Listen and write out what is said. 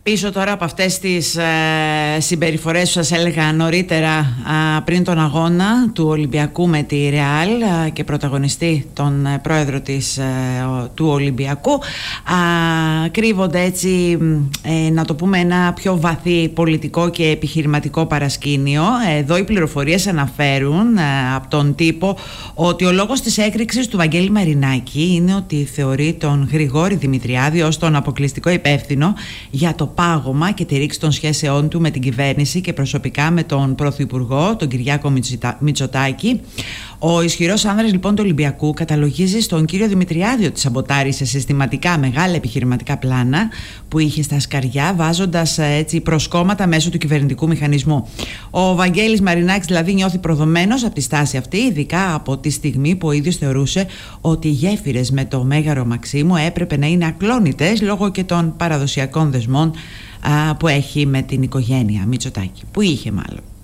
Πίσω τώρα από αυτές τις συμπεριφορές που σας έλεγα νωρίτερα πριν τον αγώνα του Ολυμπιακού με τη Ρεάλ και πρωταγωνιστή τον πρόεδρο του Ολυμπιακού, κρύβονται έτσι, να το πούμε, ένα πιο βαθύ πολιτικό και επιχειρηματικό παρασκήνιο. Εδώ οι πληροφορίες αναφέρουν από τον τύπο ότι ο λόγος της έκρηξης του Βαγγέλη Μαρινάκη είναι ότι θεωρεί τον Γρηγόρη Δημητριάδη ως τον αποκλειστικό υπεύθυνο για το πάγωμα και τη ρήξη των σχέσεών του με την κυβέρνηση και προσωπικά με τον Πρωθυπουργό, τον Κυριάκο Μητσοτάκη. Ο ισχυρός άνδρας λοιπόν του Ολυμπιακού καταλογίζει στον κύριο Δημητριάδη ότι σαμποτάρισε συστηματικά μεγάλα επιχειρηματικά πλάνα που είχε στα σκαριά, βάζοντας έτσι προσκόμματα μέσω του κυβερνητικού μηχανισμού. Ο Βαγγέλης Μαρινάκης δηλαδή νιώθει προδομένος από τη στάση αυτή, ειδικά από τη στιγμή που ο ίδιος θεωρούσε ότι οι γέφυρες με το Μέγαρο Μαξίμου έπρεπε να είναι ακλόνητες λόγω και των παραδοσιακών δεσμών που έχει με την οικογένεια Μητσοτάκη, που είχε μάλλον.